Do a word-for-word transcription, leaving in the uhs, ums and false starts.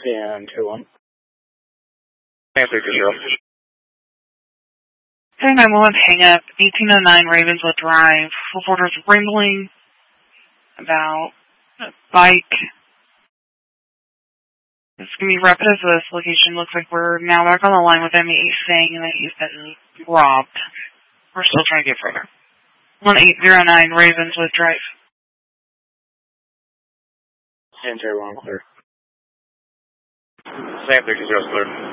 ten two one. ten three two zero. ten nine one, hang up. eighteen oh nine Ravenswood Drive. Reporters rambling about a bike. It's going to be rapid as this location. Looks like we're now back on the line with him. He's saying that he's been robbed. We're still trying to get further. one eight zero nine Ravenswood Drive. ten two one, clear. ten three two zero, clear.